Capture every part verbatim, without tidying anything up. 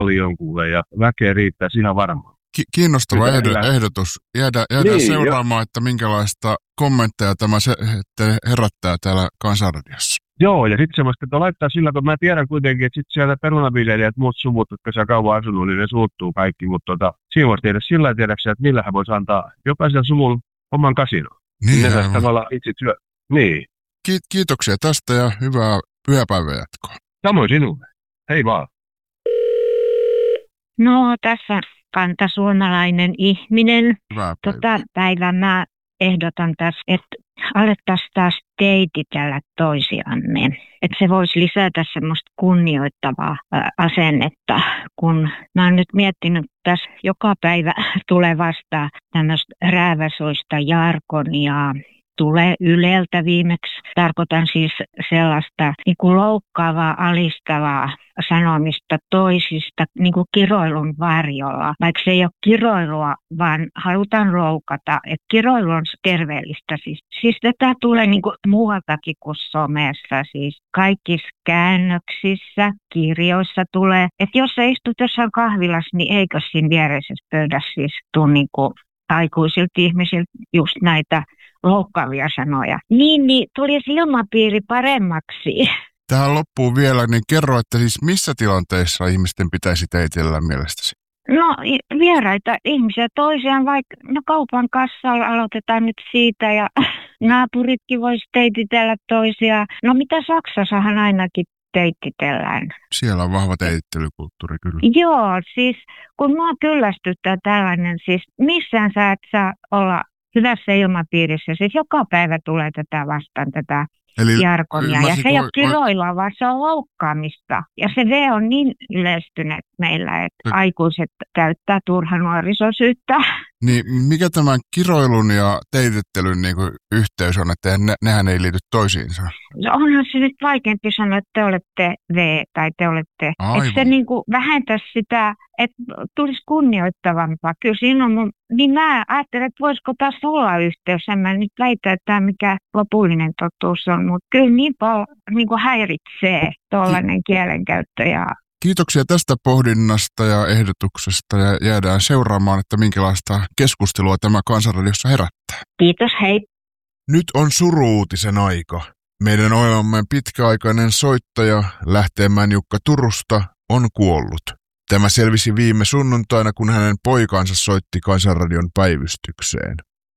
paljon kuule ja väkeä riittää ihan varmaan. Ki- kiinnostava ehdo- ehdotus. Jäädä, jäädään niin, seuraamaan, jo. Että minkälaista kommentteja tämä se, herättää täällä Kansanradiossa. Joo, ja sitten semmoista, että laittaa sillä, kun mä tiedän kuitenkin, että sitten sieltä perunaviljelijät, muut suvut, jotka siellä kauan asunut, niin ne suuttuu kaikki, mutta tota, siinä voisi tehdä sillä tavalla tiedäksä, että millä hän voisi antaa jokaisella suvulla oman kasinon. Niin, ne saisi tavallaan itse työ. Niin. Ki- kiitoksia tästä ja hyvää pyhäpäivän jatkoa. Samoin sinulle. Hei vaan. No tässä kantasuomalainen ihminen. Hyvää päivää. Tota päivää mä ehdotan tässä, että alettaisiin taas teititellä toisiamme. Että se voisi lisätä semmoista kunnioittavaa ää, asennetta, kun mä oon nyt miettinyt, että tässä joka päivä tulee vastaan tämmöistä rääväsoista jargonia. Tulee Yleltä viimeksi. Tarkoitan siis sellaista niin kuin loukkaavaa, alistavaa sanomista toisista niin kuin kiroilun varjolla. Vaikka se ei ole kiroilua, vaan halutaan loukata. Että kiroilu on terveellistä. Siis, siis tätä tulee niin kuin muualtakin kuin somessa. Siis kaikissa käännöksissä, kirjoissa tulee. Että jos sä istut jossain kahvilassa, niin eikö siinä viereisessä pöydässä siis tule niin kuin aikuisilta ihmisiltä just näitä loukkaavia sanoja. Niin, niin tulisi ilmapiiri paremmaksi. Tähän loppuu vielä, niin kerro, että siis missä tilanteissa ihmisten pitäisi teitellä mielestäsi? No vieraita ihmisiä toisiaan, vaikka no kaupan kassalla aloitetaan nyt siitä ja naapuritkin voisi teititellä toisiaan. No mitä Saksassahan ainakin teititellään. Siellä on vahva teitittelykulttuuri kyllä. Joo, siis kun mua kyllästyttää tällainen, siis missään sä et saa olla hyvässä ilmapiirissä. Siis joka päivä tulee tätä vastaan, tätä Eli jargonia. Ja se ei ole kiroilua, vaan se on loukkaamista. Ja se V on niin yleistynyt meillä, että no. aikuiset käyttää turha nuorisosyyttä. Niin mikä tämän kiroilun ja teitettelyn niin kuin yhteys on, että ne, nehän ei liity toisiinsa? No onhan se nyt vaikeampi sanoa, että te olette V tai te olette. Aivan. Että se niin kuin vähentäisi sitä, että tulisi kunnioittavampaa. Kyllä siinä on mun, niin mä ajattelen, että voisiko taas olla yhteys. En mä nyt väitä, että tämä mikä lopullinen totuus on, mutta kyllä niin paljon niin kuin häiritsee tuollainen kielenkäyttö ja kiitoksia tästä pohdinnasta ja ehdotuksesta ja jäädään seuraamaan, että minkälaista keskustelua tämä Kansanradiossa herättää. Kiitos, hei. Nyt on suru-uutisen aika. Meidän ohjelmamme pitkäaikainen soittaja Lähteenmäen Jukka Turusta on kuollut. Tämä selvisi viime sunnuntaina, kun hänen poikansa soitti Kansanradion päivystykseen.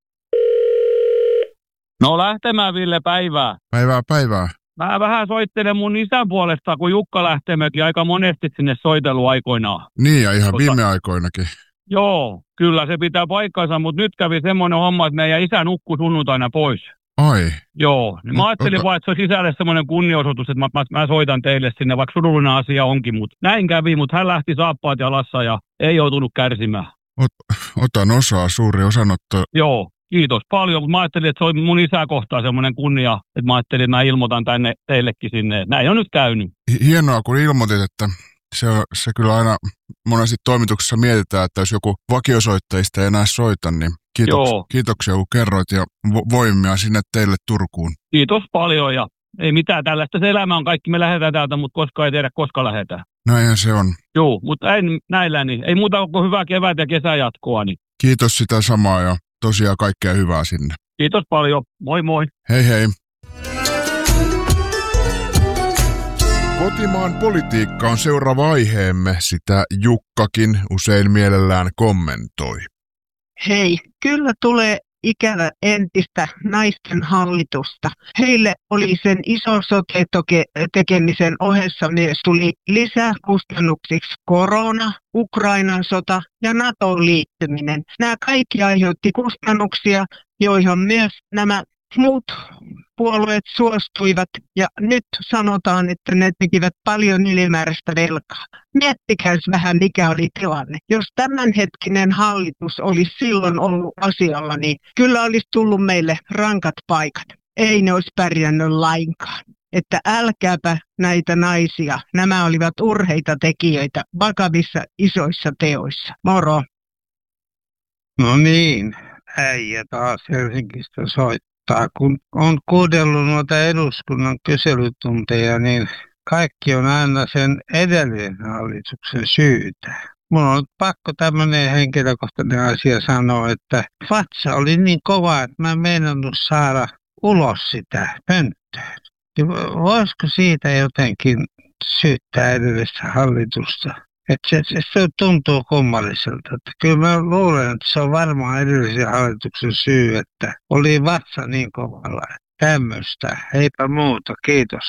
No Lähtemäen Ville, päivää. Päivää, päivää. Mä vähän soittelen mun isän puolesta, kun Jukka Lähtemäki aika monesti sinne soitellut aikoinaan. Niin, ja ihan tota, viime aikoinakin. Joo, kyllä se pitää paikkansa, mutta nyt kävi semmoinen homma, että meidän isä nukkui sunnuntaina pois. Ai. Joo, niin mä ajattelin ota... vaan, että se olisi isälle semmoinen kunnioitus, että mä, mä, mä soitan teille sinne, vaikka surullinen asia onkin, mutta näin kävi, mutta hän lähti saappaat jalassa ja ei joutunut kärsimään. Ot, otan osaa, suuri osanotto. Joo. Kiitos paljon, mutta mä ajattelin, että se on mun isää kohtaa semmoinen kunnia, että mä ajattelin, että mä ilmoitan tänne teillekin sinne. Näin on nyt käynyt. Hienoa, kun ilmoitit, että se, se kyllä aina monesti toimituksessa mietitään, että jos joku vakiosoittajista ei enää soita, niin kiitoks, kiitoksia kun kerroit ja vo- voimia sinne teille Turkuun. Kiitos paljon ja ei mitään tällaista. Se elämä on kaikki, me lähdetään täältä, mutta koskaan ei tiedä, koska lähdetään. Näinhän se on. Joo, mutta en näillä, niin ei muuta kuin hyvää kevät ja kesäjatkoa. Niin. Kiitos sitä samaa ja tosiaan kaikkea hyvää sinne. Kiitos paljon. Moi moi. Hei hei. Kotimaan politiikka on seuraava aiheemme. Sitä Jukkakin usein mielellään kommentoi. Hei, kyllä tulee ikävä entistä naisten hallitusta. Heille oli sen iso sote-tekemisen ohessa myös tuli lisää kustannuksiksi korona, Ukrainan sota ja NATOon liittyminen. Nämä kaikki aiheutti kustannuksia, joihin myös nämä muut puolueet suostuivat ja nyt sanotaan, että ne tekivät paljon ylimääräistä velkaa. Miettikääs vähän, mikä oli tilanne. Jos tämänhetkinen hallitus olisi silloin ollut asialla, niin kyllä olisi tullut meille rankat paikat. Ei ne olisi pärjännyt lainkaan. Että älkääpä näitä naisia. Nämä olivat urheita tekijöitä vakavissa isoissa teoissa. Moro! No niin, äijä taas Helsingistä soittaa. Kun on kuunnellut noita eduskunnan kyselytunteja, niin kaikki on aina sen edellisen hallituksen syytä. Mun on pakko tämmöinen henkilökohtainen asia sanoa, että vatsa oli niin kova, että mä en meinannut saada ulos sitä pönttöön. Voisiko siitä jotenkin syyttää edellistä hallitusta? Että se, se, se tuntuu kummalliselta. Että kyllä mä luulen, että se on varmaan edellisen hallituksen syy, että oli vatsa niin kovalla. Tämmöistä. Eipä muuta. Kiitos.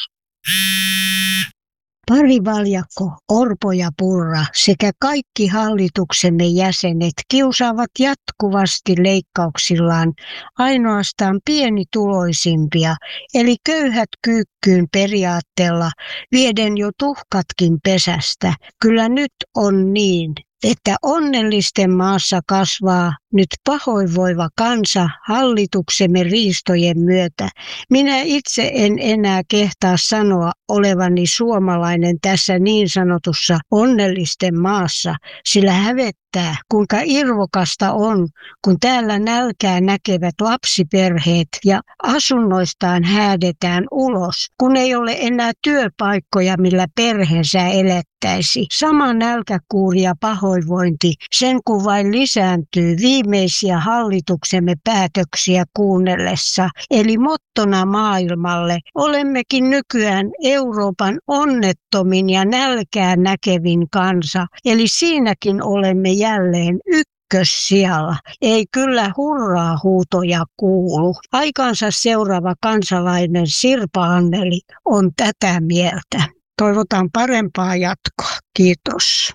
Pari Valjakko, Orpo ja Purra sekä kaikki hallituksemme jäsenet kiusaavat jatkuvasti leikkauksillaan ainoastaan pienituloisimpia, eli köyhät kyykkyyn periaatteella, vieden jo tuhkatkin pesästä. Kyllä nyt on niin, että onnellisten maassa kasvaa nyt pahoinvoiva kansa hallituksemme riistojen myötä. Minä itse en enää kehtaa sanoa olevani suomalainen tässä niin sanotussa onnellisten maassa, sillä hävettää, kuinka irvokasta on, kun täällä nälkää näkevät lapsiperheet ja asunnoistaan häädetään ulos, kun ei ole enää työpaikkoja, millä perheensä elättäisi. Sama nälkäkuuri ja pahoinvointi, sen kun vain lisääntyy viimeisiä hallituksemme päätöksiä kuunnellessa. Eli mottona maailmalle olemmekin nykyään Euroopan onnettomin ja nälkää näkevin kansa. Eli siinäkin olemme jälleen ykkössijalla. Ei kyllä hurraa huutoja kuulu. Aikansa seuraava kansalainen Sirpa Anneli on tätä mieltä. Toivotan parempaa jatkoa. Kiitos.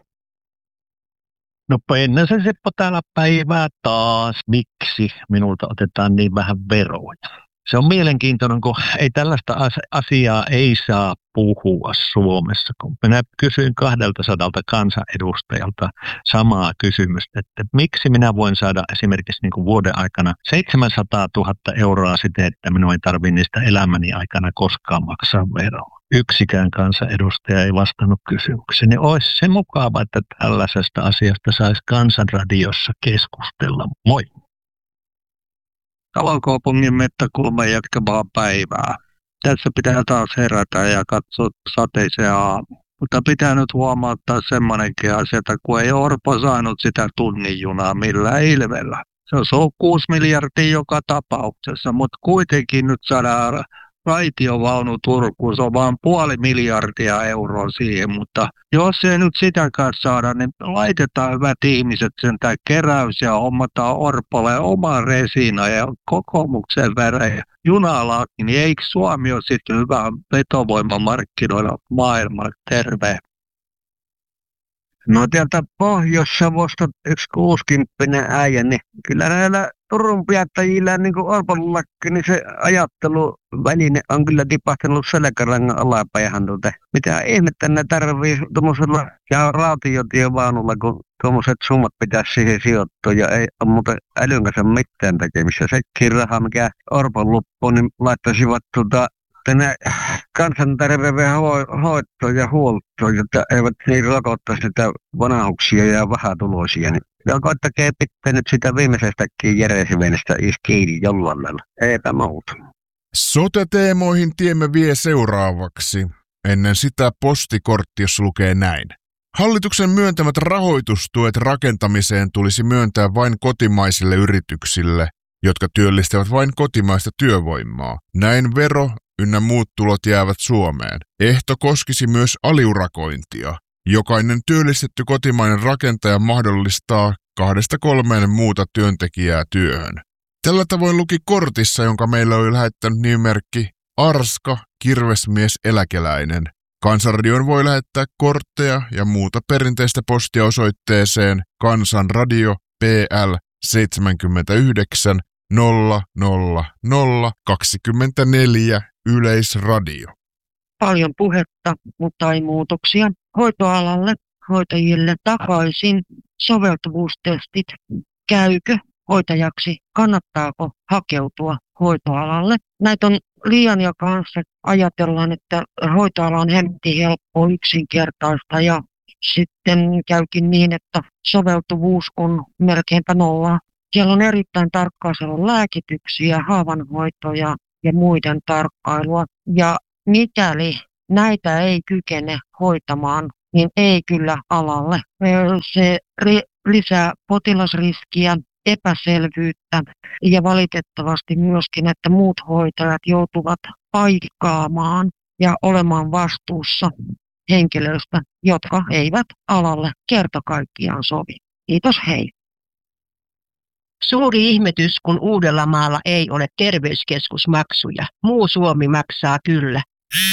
No ennen se Seppo täällä päivää taas. Miksi minulta otetaan niin vähän veroja? Se on mielenkiintoinen, kun ei tällaista asiaa ei saa puhua Suomessa. Kun minä kysyin kahdelta sadalta kansanedustajalta samaa kysymystä, että miksi minä voin saada esimerkiksi niin kuin vuoden aikana seitsemänsataatuhatta euroa siten, että minun ei tarvitse niistä elämäni aikana koskaan maksaa veroa. Yksikään kansanedustaja ei vastannut kysymykseen. Olisi se mukava, että tällaisesta asiasta saisi Kansanradiossa keskustella. Moi! Kalokaupungin mettäkulman jatkavaa päivää. Tässä pitää taas herätä ja katsoa sateiseen aamu. Mutta pitää nyt huomauttaa semmoinenkin asia, että kun ei Orpo saanut sitä tunnin junaa millään ilvellä. Se on kuusi miljardia joka tapauksessa, mutta kuitenkin nyt saadaan raitiovaunu Turkuun, se on vain puoli miljardia euroa siihen, mutta jos ei nyt sitäkään saada, niin laitetaan hyvät ihmiset sen tämä keräys ja hommataan Orpolle oma resina ja kokoomuksen värejä junalaki, niin eikö Suomi ole sitten hyvä vetovoimamarkkinoilla maailmalle? Terve! No täältä Pohjois-Savosta yksi kuusikymppinen äijä, niin kyllä näillä Turun päättäjillä niin kuin Orpollakin, niin se ajatteluväline on kyllä tipahtanut selkärangan alapäähän. Tuota. Mitä ihmettä ne tarvii tuommoisella ja rautiotievaunulla, kun tuommoiset summat pitäisi siihen sijoittua ja ei ole muuten älyn kanssa mitään tekemistä. Sekin raha, mikä Orpon loppuun, niin laittaisivat tuota tänne kansanterveydenhoitoon ja huoltoon, jotta eivät niin rokottaisi sitä vanhuksia ja vähätuloisia. Niin koittakaa pitää nyt sitä viimeisestäkin järjesvenestä kiinni jollain lailla. Eipä muuta. Sote-teemoihin tiemme vie seuraavaksi. Ennen sitä postikortti, jos lukee näin. Hallituksen myöntämät rahoitustuet rakentamiseen tulisi myöntää vain kotimaisille yrityksille, jotka työllistävät vain kotimaista työvoimaa. Näin vero ynnä muut tulot jäävät Suomeen. Ehto koskisi myös aliurakointia. Jokainen työllistetty kotimainen rakentaja mahdollistaa kahdesta kolmeen muuta työntekijää työhön. Tällä tavoin luki kortissa, jonka meille oli lähettänyt nimimerkki Arska, kirvesmies eläkeläinen. Kansanradioon voi lähettää kortteja ja muuta perinteistä postia osoitteeseen Kansanradio P L seitsemänkymmentäyhdeksän nolla nolla nolla kaksikymmentäneljä Yleisradio. Paljon puhetta, mutta ei muutoksia. Hoitoalalle, hoitajille takaisin. Soveltuvuustestit. Käykö hoitajaksi? Kannattaako hakeutua hoitoalalle? Näitä on liian ja kanssa ajatellaan, että hoitoala on hemmetin helppo, yksinkertaista ja sitten käykin niin, että soveltuvuus on melkeinpä nolla. Siellä on erittäin tarkkaa, siellä on lääkityksiä, haavanhoitoja ja muiden tarkkailua. Ja mikäli näitä ei kykene hoitamaan, niin ei kyllä alalle. Se lisää potilasriskiä, epäselvyyttä ja valitettavasti myöskin, että muut hoitajat joutuvat paikkaamaan ja olemaan vastuussa henkilöistä, jotka eivät alalle kerta kaikkiaan sovi. Kiitos, hei. Suuri ihmetys, kun Uudellamaalla ei ole terveyskeskusmaksuja. Muu Suomi maksaa kyllä.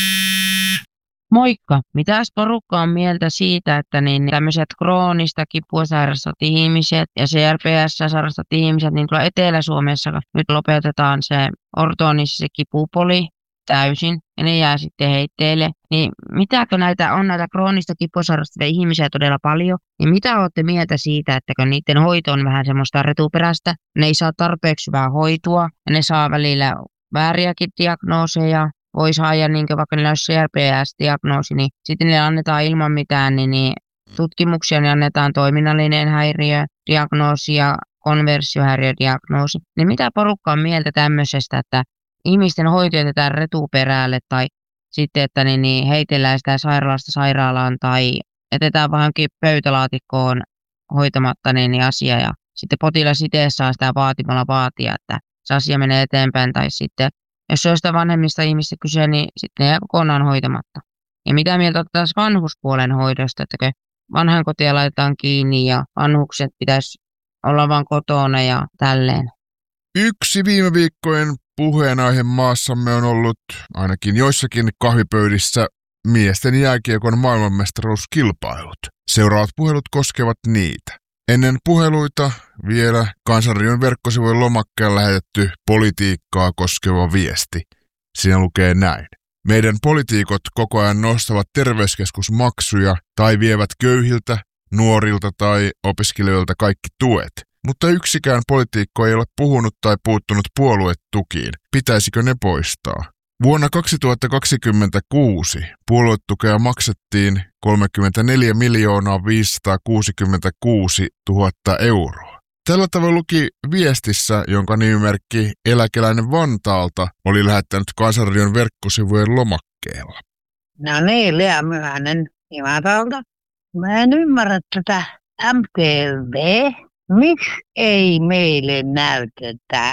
Moikka! Mitäs porukka on mieltä siitä, että niin tämmöiset kroonista kipua sairastat ihmiset ja C R P S sairastat ihmiset, niin tuolla Etelä-Suomessa nyt lopetetaan se ortoonissa se kipupoli täysin ja ne jää sitten heitteille. Niin mitäkö näitä on näitä kroonista kipua sairastavia ihmisiä todella paljon, niin mitä olette mieltä siitä, että niiden hoito on vähän semmoista retuperäistä, ne ei saa tarpeeksi hyvää hoitoa ja ne saa välillä vääriäkin diagnooseja. Voi saada, niin vaikka niillä olisi C R P S-diagnoosi, niin sitten niille annetaan ilman mitään niin, niin tutkimuksia, niin annetaan toiminnallinen häiriö, diagnoosi ja konversiohäiriödiagnoosi. Niin mitä porukka on mieltä tämmöisestä, että ihmisten hoito jätetään retuperäälle tai sitten, että niin, niin heitellään sitä sairaalasta sairaalaan tai jätetään vähänkin pöytälaatikkoon hoitamatta niin, niin asia ja sitten potilas itse saa sitä vaatimalla vaatia, että se asia menee eteenpäin tai sitten jos se on sitä vanhemmista ihmistä kyse, niin sitten ne jää kokonaan hoitamatta. Ja mitä mieltä otetaan vanhuspuolen hoidosta, että vanhainkotia laitetaan kiinni ja vanhukset pitäisi olla vaan kotona ja tälleen. Yksi viime viikkojen puheenaihe maassamme on ollut ainakin joissakin kahvipöydissä miesten jääkiekon maailmanmestaruuskilpailut. Seuraavat puhelut koskevat niitä. Ennen puheluita vielä Kansanradion verkkosivujen lomakkeella lähetetty politiikkaa koskeva viesti. Siinä lukee näin. Meidän poliitikot koko ajan nostavat terveyskeskusmaksuja tai vievät köyhiltä, nuorilta tai opiskelijoilta kaikki tuet. Mutta yksikään poliitikko ei ole puhunut tai puuttunut puoluetukiin. Pitäisikö ne poistaa? Vuonna kaksituhattakaksikymmentäkuusi puoluetukea maksettiin kolmekymmentäneljä miljoonaa viisisataakuusikymmentäkuusi tuhatta euroa. Tällä tavalla luki viestissä, jonka nimimerkki Eläkeläinen Vantaalta oli lähettänyt Kansanradion verkkosivujen lomakkeella. No niin, Lea Myhänen Imatolta. Mä en ymmärrä tätä M T V. Miksi ei meille näytetä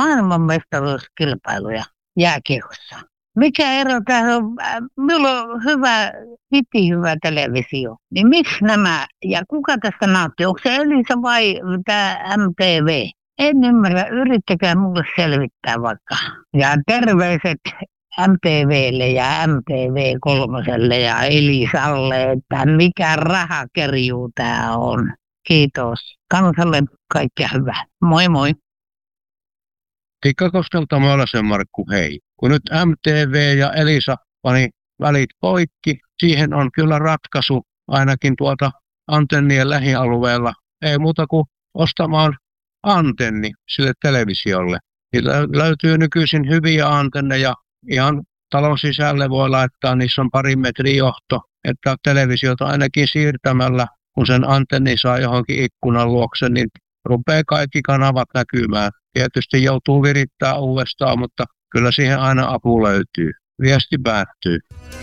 maailmanmestaruuskilpailuja jääkiekossa? Mikä ero tässä on? Minulla on hyvä, hiti hyvä televisio. Niin miksi nämä, ja kuka tästä nauttii? Onko se Elisa vai tämä M T V? En ymmärrä, yrittäkää mulle selvittää vaikka. Ja terveiset M T V:lle ja M T V kolmoselle ja Elisalle, että mikä rahakerjuu tää on. Kiitos. Kansalle kaikkea hyvää. Moi moi. Tikkakoskelta Mölösen Markku, hei. Kun nyt M T V ja Elisa pani välit poikki, siihen on kyllä ratkaisu ainakin tuolta antennien lähialueella. Ei muuta kuin ostamaan antenni sille televisiolle. Niillä löytyy nykyisin hyviä antenneja. Ihan talon sisälle voi laittaa, niissä on pari metrin johto, että televisiota ainakin siirtämällä, kun sen antenni saa johonkin ikkunan luokse, niin rupeaa kaikki kanavat näkymään. Tietysti joutuu virittää uudestaan, mutta kyllä siihen aina apu löytyy. Viesti päättyy.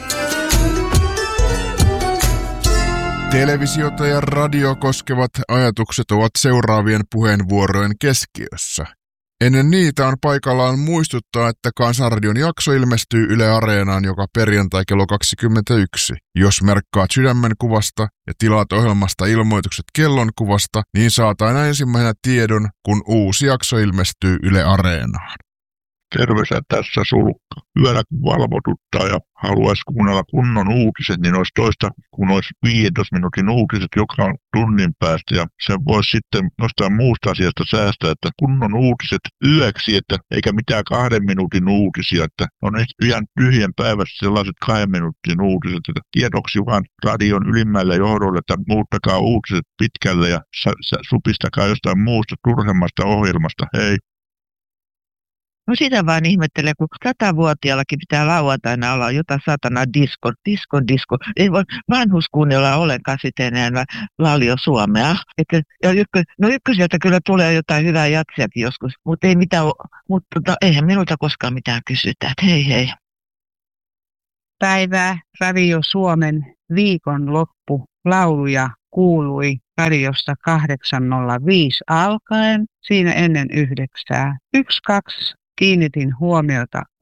Televisiota ja radio koskevat ajatukset ovat seuraavien puheenvuorojen keskiössä. Ennen niitä on paikallaan muistuttaa, että Kansanradion jakso ilmestyy Yle Areenaan joka perjantai kello kaksikymmentäyksi. Jos merkkaat sydämen kuvasta ja tilaat ohjelmasta ilmoitukset kellonkuvasta, niin saat aina ensimmäisenä tiedon, kun uusi jakso ilmestyy Yle Areenaan. Terveisiä tässä Sulkka. Yöllä kun valvotuttaa ja haluaisi kuunnella kunnon uutiset, niin olisi toista kun olisi viidentoista minuutin uutiset joka tunnin päästä. Ja sen voisi sitten nostaa muusta asiasta säästää, että kunnon uutiset yöksi, että eikä mitään kahden minuutin uutisia. Että on ihan tyhjän päivässä sellaiset kahden minuutin uutiset, että tiedoksi vaan radion ylimmälle johdolle, että muuttakaa uutiset pitkälle ja supistakaa jostain muusta turhemmasta ohjelmasta. Hei! No sitä vaan ihmettelen, kun satavuotiaallakin pitää lauantaina olla jotain satana disko, disko, disko. Ei voi vanhus kuunnella ollenkaan sitten enää Laulio Suomea. Että, ja ykkös, no ykkösieltä kyllä tulee jotain hyvää jatsiakin joskus, mutta ei mitään, mutta tota, eihän minulta koskaan mitään kysytä. Hei hei. päivää Radio Suomen viikonloppu lauluja kuului radiosta kahdeksan nolla viisi alkaen, siinä ennen yhdeksää. Yksi, kaksi kiinnitin huomiota